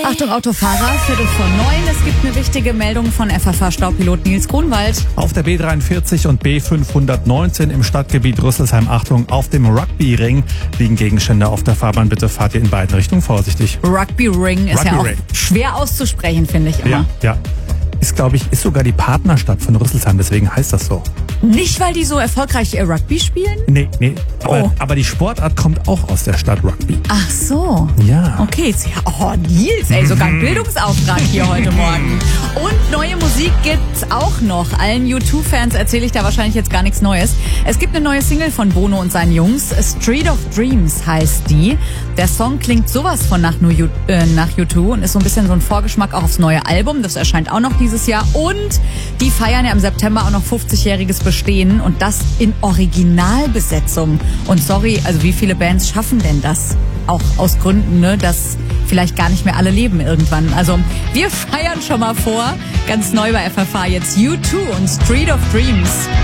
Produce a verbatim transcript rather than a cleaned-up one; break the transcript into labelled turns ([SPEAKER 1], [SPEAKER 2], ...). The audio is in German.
[SPEAKER 1] Achtung Autofahrer, Viertel vor neun. Es gibt eine wichtige Meldung von F F H-Staupilot Nils Grunwald.
[SPEAKER 2] Auf der B dreiundvierzig und B fünfhundertneunzehn im Stadtgebiet Rüsselsheim, Achtung, auf dem Rugby-Ring liegen Gegenstände auf der Fahrbahn. Bitte fahrt ihr in beiden Richtungen vorsichtig.
[SPEAKER 1] Rugby-Ring ist
[SPEAKER 2] Rugby
[SPEAKER 1] ja auch
[SPEAKER 2] Ring.
[SPEAKER 1] schwer auszusprechen, finde ich immer.
[SPEAKER 2] Ja, ja. Ist, glaube ich, ist sogar die Partnerstadt von Rüsselsheim, deswegen heißt das so.
[SPEAKER 1] Nicht, weil die so erfolgreich ihr Rugby spielen?
[SPEAKER 2] Nee, nee. Aber,
[SPEAKER 1] Oh.
[SPEAKER 2] aber die Sportart kommt auch aus der Stadt Rugby.
[SPEAKER 1] Ach so.
[SPEAKER 2] Ja.
[SPEAKER 1] Okay, ja, oh Nils, ey, sogar ein Bildungsauftrag hier heute Morgen. Und neue Musik gibt's auch noch. Allen U zwei Fans erzähle ich da wahrscheinlich jetzt gar nichts Neues. Es gibt eine neue Single von Bono und seinen Jungs. Street of Dreams heißt die. Der Song klingt sowas von nach, New U, äh, nach U zwei und ist so ein bisschen so ein Vorgeschmack auch aufs neue Album. Das erscheint auch noch dieses Jahr. Und die feiern ja im September auch noch fünfzigjähriges Bestehen und das in Originalbesetzung. Und sorry, also wie viele Bands schaffen denn das? Auch aus Gründen, ne, dass vielleicht gar nicht mehr alle leben irgendwann. Also wir feiern schon mal vor. Ganz neu bei F F H jetzt U zwei und Street of Dreams.